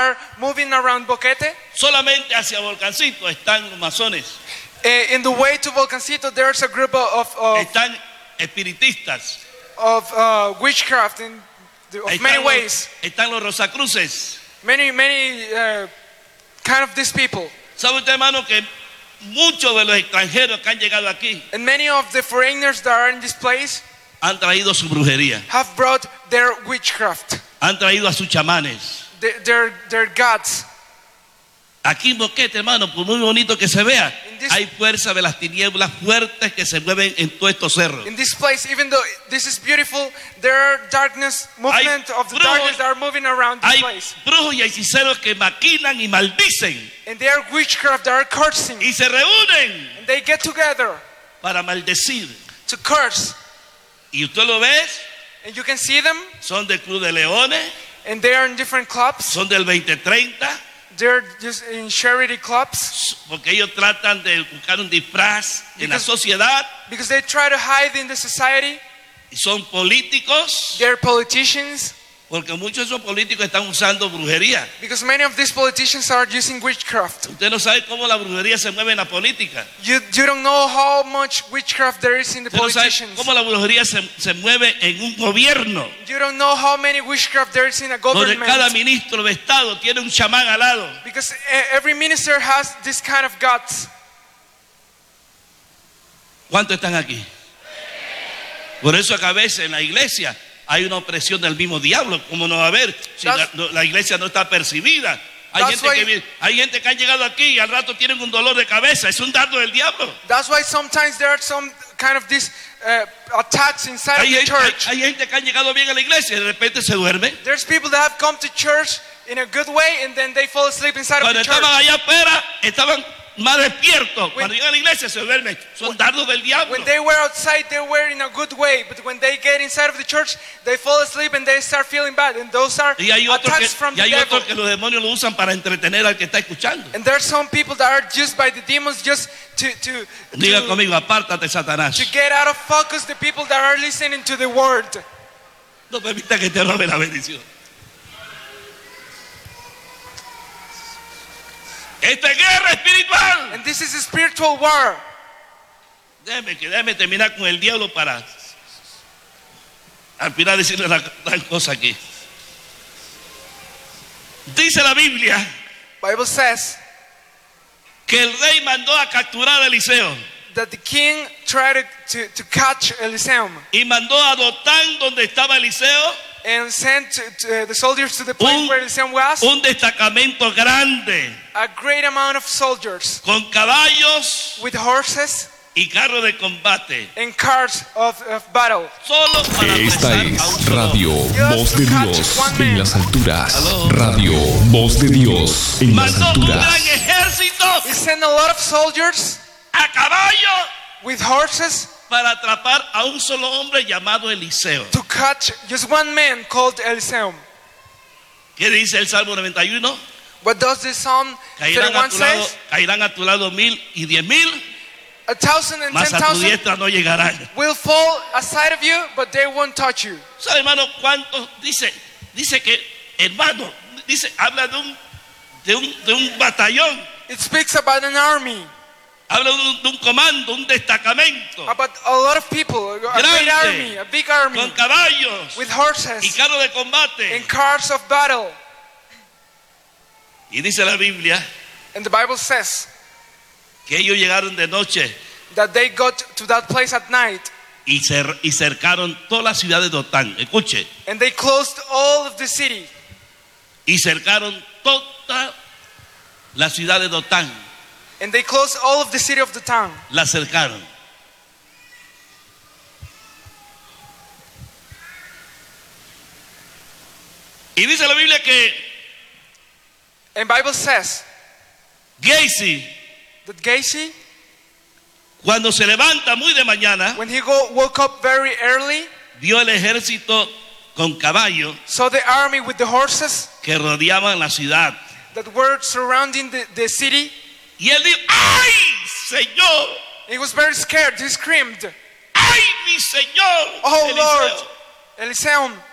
are moving around Boquete. Solamente hacia Volcancito están los masones, In the way to Volcancito, there's a group están espiritistas, of witchcraft of many ways. Están los Rosacruces. Many kind of these people. ¿Sabe usted, hermano, que muchos de los extranjeros que han llegado aquí And many of the foreigners that are in this place han traído su brujería, have brought their witchcraft, han traído a sus chamanes? their gods. Aquí en Boquete, hermano, por muy bonito que se vea, In this- hay fuerza de las tinieblas fuertes que se mueven en todos estos cerros. In this place, even though this is beautiful, there are movement of the brujos- darkness that are moving around this Hay place. brujos y hechiceros que maquinan y maldicen And they are witchcraft that are cursing. y se reúnen And they get together para maldecir. to curse. Y usted lo ve, And you can see them, son del Club de Leones, and they are in different clubs. son del 2030, They're just in charity clubs porque ellos tratan de buscar un disfraz en la sociedad, because they try to hide in the society. y son políticos, They're politicians porque muchos de esos políticos están usando brujería. because many of these politicians are using witchcraft. Usted no sabe cómo la brujería se mueve en la política. You don't know how much witchcraft there is in the Usted no sabe politicians. cómo la brujería se mueve en un gobierno, You don't know how many witchcraft there is in a donde cada government. ministro de Estado tiene un chamán al lado. Because every minister has this kind of guts. ¿Cuántos están aquí? Por eso que a veces en la iglesia hay una opresión del mismo diablo. ¿Cómo no va a haber si la iglesia no está percibida? Hay gente que ha llegado aquí y al rato tienen un dolor de cabeza. Es un dardo del diablo. That's why sometimes there are some kind of these attacks inside of the church. Hay gente que han llegado bien a la iglesia y de repente se duerme. There's people that have come to church in a good way and then they fall asleep inside of Cuando the church. estaban allá afuera, estaban más despiertos. Cuando llegan a la iglesia se duermen. Son dardos del diablo. When they were outside, they were in a good way. But when they get inside of the church, they fall asleep and they start feeling bad. And those are Y hay attacks from the devil. otros que los demonios lo usan para entretener al que está escuchando. And there are some people that are used by the demons just Diga conmigo, apártate, Satanás. to get out of focus the people that are listening to the word. No permita que te robe la bendición. Esta es guerra espiritual. And this is a spiritual war. Déjeme terminar con el diablo para al final decirle la cosa aquí. Dice la Biblia Bible says que el rey mandó a capturar a Eliseo that the king tried to catch Eliseum y mandó a Dotán donde estaba Eliseo and sent the soldiers to the place where Eliseum was. un destacamento grande A great amount of soldiers con caballos with horses y carros de combate. and cars of battle. Solo para Esta apresar a un es solo Radio hombre. Voz de Dios en las alturas. Radio Voz de Dios en las Mandó un gran alturas. ejército He sent a lot of soldiers a caballo with horses para atrapar a un solo hombre llamado Eliseo. to catch just one man called Eliseum. ¿Qué dice el Salmo 91? What does the Psalm Caerán 31 say? caerán a tu lado 1,000 y 10,000, 1,000 and mas a tu 10,000 diestra no llegarán. will fall aside of you, but they won't touch you. ¿Sabe, hermano, cuántos? Dice que, hermano, habla de un batallón, It speaks about an army, habla de un comando, un destacamento, about a lot of people, a great army, a big army con caballos with y horses carros de combate. and cars of battle. Y dice la Biblia And the Bible says que ellos llegaron de noche that they got to that place at night y cercaron toda la ciudad de Dotán. Escuche, and they closed all of the city y cercaron toda la ciudad de Dotán. and they closed all of the city of the town. La cercaron. Y dice la Biblia que And Bible says Gehazi, that Gehazi, cuando se levanta muy de mañana, when he woke up very early, vio el ejército con caballo saw the army with the horses que rodeaban la ciudad. that were surrounding the city. Y él dijo, ¡ay, Señor! He was very scared. He screamed, ¡Ay, mi Señor! "Oh Eliseo". Lord, Eliseum!